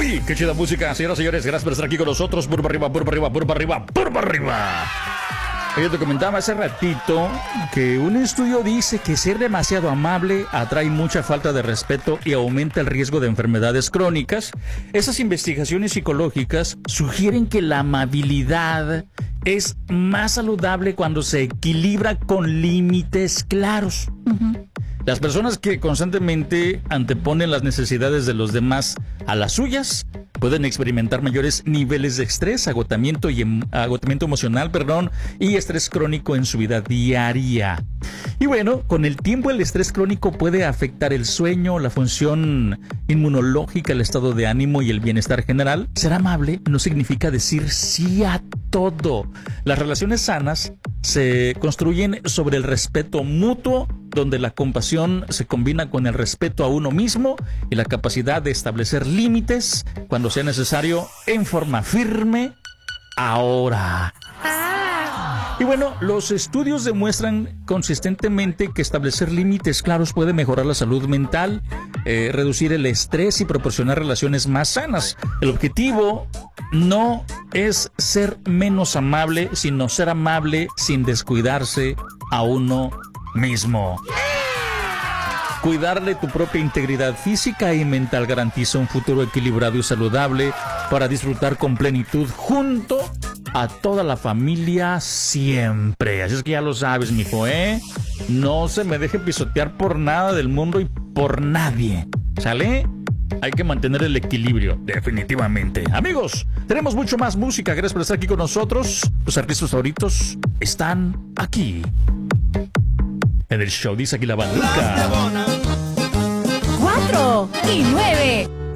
¡Ay, qué chida música! Señoras y señores, gracias por estar aquí con nosotros. Burba arriba, burba arriba, burba arriba, burba arriba. Yo te comentaba hace ratito que un estudio dice que ser demasiado amable atrae mucha falta de respeto y aumenta el riesgo de enfermedades crónicas. Esas investigaciones psicológicas sugieren que la amabilidad es más saludable cuando se equilibra con límites claros. Las personas que constantemente anteponen las necesidades de los demás a las suyas pueden experimentar mayores niveles de estrés, agotamiento emocional, y estrés crónico en su vida diaria. Y bueno, con el tiempo el estrés crónico puede afectar el sueño, la función inmunológica, el estado de ánimo y el bienestar general. Ser amable no significa decir sí a todo. Las relaciones sanas se construyen sobre el respeto mutuo, donde la compasión se combina con el respeto a uno mismo y la capacidad de establecer límites cuando sea necesario en forma firme ahora. Y bueno, los estudios demuestran consistentemente que establecer límites claros puede mejorar la salud mental, reducir el estrés y proporcionar relaciones más sanas. El objetivo no es ser menos amable, sino ser amable sin descuidarse a uno mismo. Cuidar de tu propia integridad física y mental garantiza un futuro equilibrado y saludable para disfrutar con plenitud junto a toda la familia siempre. Así es que ya lo sabes, mijo, ¿eh? No se me deje pisotear por nada del mundo y por nadie. ¿Sale? Hay que mantener el equilibrio, definitivamente. Amigos, tenemos mucho más música. Gracias por estar aquí con nosotros. Los artistas favoritos están aquí en el show. Dice aquí la banduca. 4 y 9.